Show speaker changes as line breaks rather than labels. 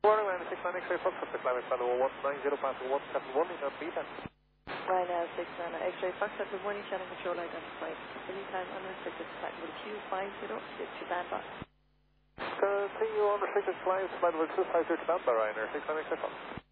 Morning, line 69 X-ray Fox, the climate channel 190 passing 171, you don't beat that.
Ryanair 69 X-ray Fox, good morning, channel control identified. Anytime unrestricted flight with Q50, get to bandbox.
Continue unrestricted flights, flight with 250 to Bamba, Ryanair 69 X-ray Fox.